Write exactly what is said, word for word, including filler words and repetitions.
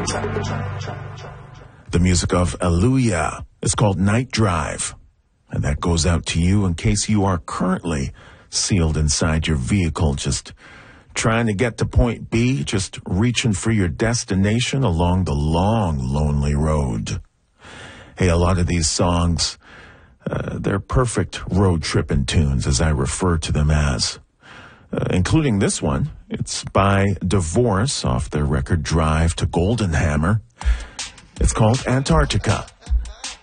The music of Aaliyah is called Night Drive. And that goes out to you in case you are currently sealed inside your vehicle, just trying to get to point B, just reaching for your destination along the long, lonely road. Hey, a lot of these songs, uh, they're perfect road tripping tunes, as I refer to them as. Uh, including this one. It's by Divorce off their record Drive to Golden Hammer. It's called Antarctica.